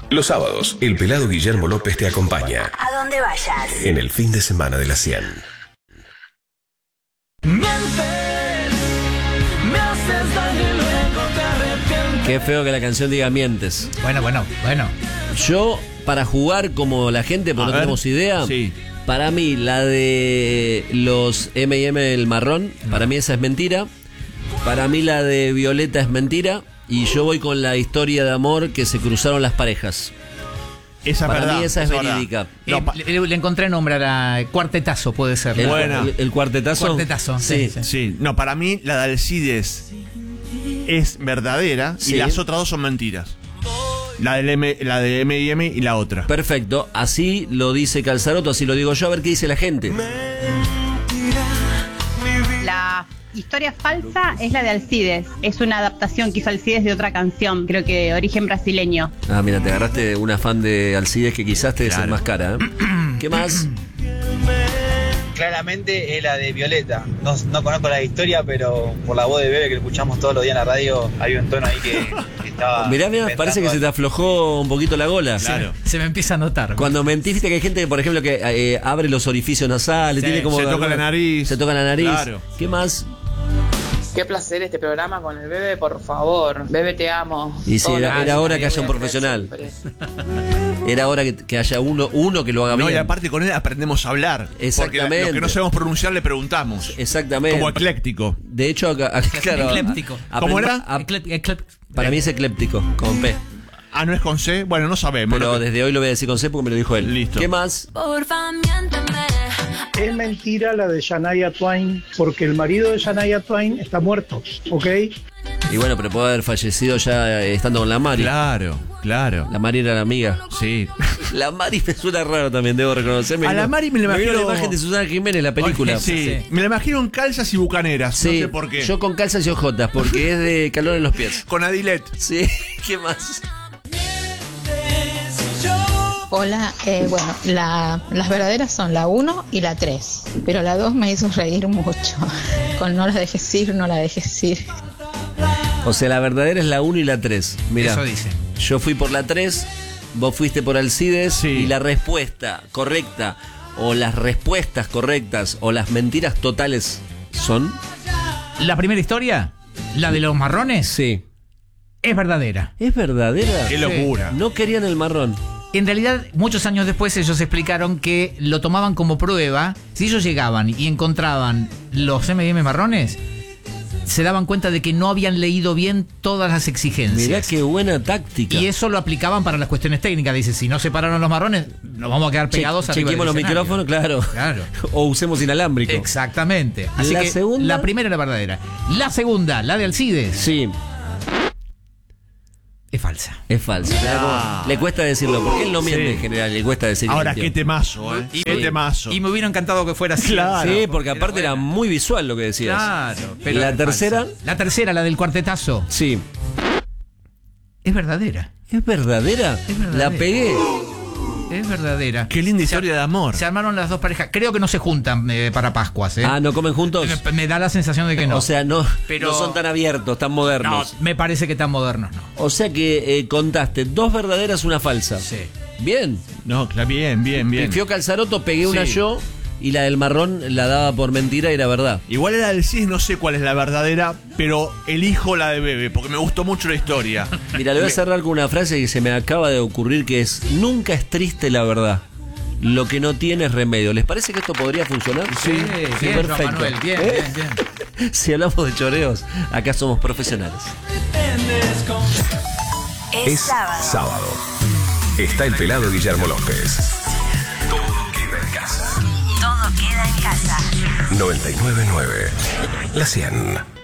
Los sábados, el pelado Guillermo López te acompaña. A donde vayas. En el fin de semana de la 100. Qué feo que la canción diga mientes. Bueno. Yo, para jugar como la gente, porque no tenemos idea, Sí. para mí la de los M&M el marrón, para mí esa es mentira. Para mí la de Violeta es mentira. Y yo voy con la historia de amor que se cruzaron las parejas. Esa es Para verdad. mí esa es verdad. verídica. Le encontré nombre a la Cuartetazo, puede ser. Buena. El cuartetazo. Cuartetazo, sí. Sí, no, para mí la de Alcides es verdadera Sí. y las otras dos son mentiras. La de M&M y la otra. Perfecto, así lo dice Calzaroto, así lo digo yo, a ver qué dice la gente. La historia falsa es la de Alcides. Es una adaptación que hizo Alcides de otra canción, creo que de origen brasileño. Ah, mira, te agarraste una fan de Alcides que quizás te Claro. desenmascara, ¿eh? ¿Qué más? Claramente es la de Violeta. No conozco la historia, pero por la voz de Bebe que escuchamos todos los días en la radio, hay un tono ahí que estaba. Mirá, parece que se te aflojó un poquito la gola. Claro. Se me empieza a notar. Cuando mentís, viste que hay gente, por ejemplo, que abre los orificios nasales, Sí, tiene como... se toca la nariz. Se toca la nariz. Claro. ¿Qué más? Qué placer este programa con el Bebe, por favor. Bebe, te amo. Y sí, Hola, era hora que voy haya un a ver profesional. siempre. Era hora que haya uno que lo haga No, bien. y aparte con él aprendemos a hablar. Exactamente. Porque lo que no sabemos pronunciar le preguntamos. Exactamente. Como ecléctico. De hecho, claro, Ecléptico. ¿Cómo era? Para mí es ecléptico, con P. Ah, ¿no es con C? Bueno, no sabemos. Pero ¿no? desde hoy lo voy a decir con C porque me lo dijo él. Listo. ¿Qué más? Porfa, miénteme. Es mentira la de Shania Twain, porque el marido de Shania Twain está muerto, ¿ok? Y bueno, pero puede haber fallecido ya estando con la Mari. Claro. La Mari era la amiga. Sí. La Mari me suena raro también, debo reconocerme. A la Mari me la vino imagino- la imagen de Susana Jiménez, la película. Sí. Me la imagino en calzas y bucaneras. Sí, No sé por qué. yo con calzas y ojotas, porque es de calor en los pies. Con Adilet. Sí, ¿qué más? Hola, bueno, las verdaderas son la 1 y la 3, pero la 2 me hizo reír mucho. Con no la dejes ir, no la dejes ir. O sea, la verdadera es la 1 y la 3. Mirá, Eso dice. yo fui por la 3, vos fuiste por Alcides, Sí. y la respuesta correcta, o las respuestas correctas, o las mentiras totales son... La primera historia, la de los marrones, Sí. es verdadera. ¿Es verdadera? Qué locura. No querían el marrón. En realidad, muchos años después ellos explicaron que lo tomaban como prueba. Si ellos llegaban y encontraban los M&M marrones, se daban cuenta de que no habían leído bien todas las exigencias. Mirá qué buena táctica. Y eso lo aplicaban para las cuestiones técnicas. Dice, si no separaron los marrones, nos vamos a quedar pegados arriba Chequemos del los escenario. micrófonos, claro. Claro. O usemos inalámbrico. Exactamente. Así ¿La que segunda? la primera es la verdadera. La segunda, la de Alcides, Sí, es falsa. es falso. Le cuesta decirlo, porque él no miente Sí. en general, le cuesta decir que Ahora, qué mintió. temazo, Qué temazo. Y me hubiera encantado que fuera así. Claro. Sí, porque aparte era buena. muy visual lo que decías. Claro. ¿Y la es tercera? falsa. La tercera, la del cuartetazo, Sí. es verdadera. ¿Es verdadera? Es verdadera. La pegué. Es verdadera. Qué linda historia de amor. Se armaron las dos parejas. Creo que no se juntan para Pascuas, ¿eh? Ah, ¿no comen juntos? Me da la sensación de que no. O sea, no, Pero- no son tan abiertos, tan no, modernos. me parece que tan modernos no. O sea que contaste dos verdaderas, una falsa. Sí. Bien. No, claro, bien. Pifió Calzaroto, pegué una Sí. yo y la del marrón la daba por mentira y era verdad. Igual era del CIS, no sé cuál es la verdadera, pero elijo la de Bebe, porque me gustó mucho la historia. Mira, le voy a cerrar con una frase que se me acaba de ocurrir, que es: nunca es triste la verdad. Lo que no tiene es remedio. ¿Les parece que esto podría funcionar? Sí, bien, Juan perfecto. Manuel, bien. Si hablamos de choreos, acá somos profesionales. Es sábado. Está el pelado Guillermo López. Todo queda en casa. Todo queda en casa. 99.9. La 100.